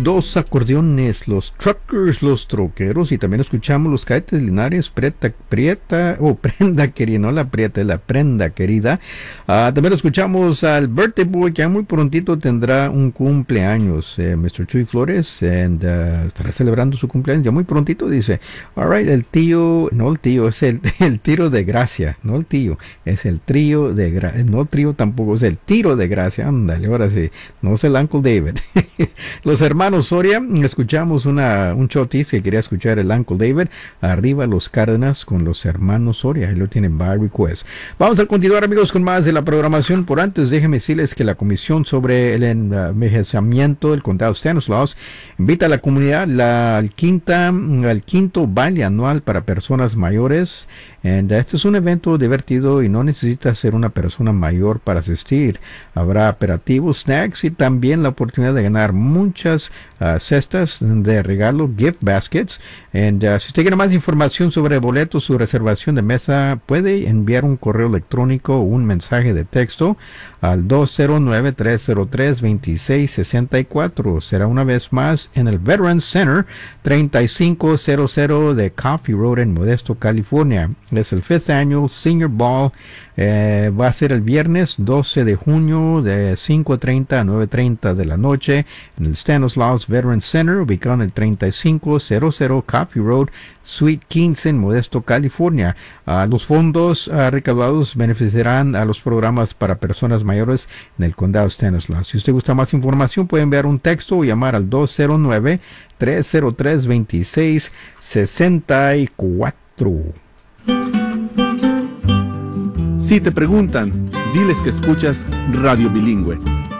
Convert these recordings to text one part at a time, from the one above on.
Dos Acordeones, los Truckers, los Troqueros, y también escuchamos los Cadetes Linares, Prenda Querida, no la Prieta, es la Prenda Querida. También escuchamos al Birthday Boy, que ya muy prontito tendrá un cumpleaños, Mr. Chuy Flores, estará celebrando su cumpleaños, ya muy prontito, dice. Alright, el tío, no el tío, es el tiro de gracia, no el tío, es el trío de gracia, no el trío tampoco, es el tiro de gracia, ándale, ahora sí, no es el Uncle David. Los hermanos Soria, escuchamos un chotis que quería escuchar el Uncle David, arriba los Cárdenas con los hermanos Soria, ahí lo tienen by request. Vamos a continuar, amigos, con más de la programación. Por antes, déjenme decirles que la Comisión sobre el Envejecimiento del Condado Stanislaus invita a la comunidad al quinto baile anual para personas mayores. Este es un evento divertido y no necesita ser una persona mayor para asistir. Habrá aperitivos, snacks y también la oportunidad de ganar muchas cestas de regalo, gift baskets. Si usted quiere más información sobre boletos o reservación de mesa, puede enviar un correo electrónico o un mensaje de texto al 209-303-2664. Será una vez más en el Veterans Center, 3500 de Coffee Road en Modesto, California. Es el 5th Annual Senior Ball. Va a ser el viernes 12 de junio de 5:30 a 9:30 de la noche en el Stanislaus Veterans Center, ubicado en el 3500 Coffee Road, Suite 15 en Modesto, California. Los fondos recaudados beneficiarán a los programas para personas mayores en el condado Stanislaus. Si usted gusta más información, puede enviar un texto o llamar al 209-303-2664. Si te preguntan, diles que escuchas Radio Bilingüe.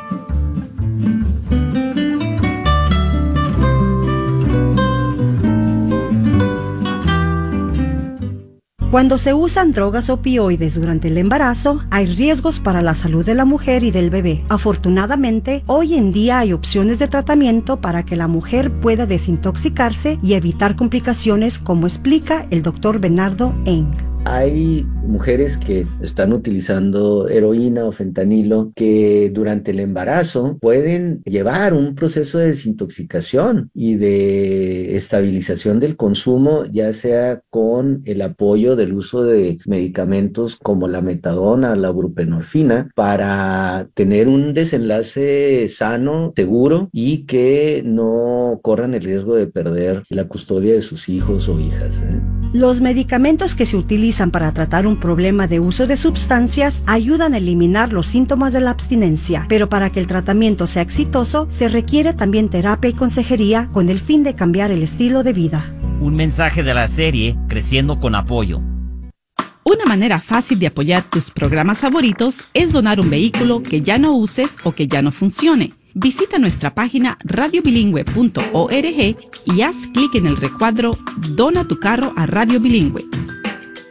Cuando se usan drogas opioides durante el embarazo, hay riesgos para la salud de la mujer y del bebé. Afortunadamente, hoy en día hay opciones de tratamiento para que la mujer pueda desintoxicarse y evitar complicaciones, como explica el Dr. Bernardo Eng. Hay mujeres que están utilizando heroína o fentanilo que durante el embarazo pueden llevar un proceso de desintoxicación y de estabilización del consumo, ya sea con el apoyo del uso de medicamentos como la metadona, la buprenorfina, para tener un desenlace sano, seguro y que no corran el riesgo de perder la custodia de sus hijos o hijas. Los medicamentos que se utilizan para tratar un problema de uso de sustancias ayudan a eliminar los síntomas de la abstinencia, pero para que el tratamiento sea exitoso, se requiere también terapia y consejería con el fin de cambiar el estilo de vida. Un mensaje de la serie Creciendo con Apoyo. Una manera fácil de apoyar tus programas favoritos es donar un vehículo que ya no uses o que ya no funcione. Visita nuestra página radiobilingüe.org y haz clic en el recuadro Dona tu carro a Radio Bilingüe.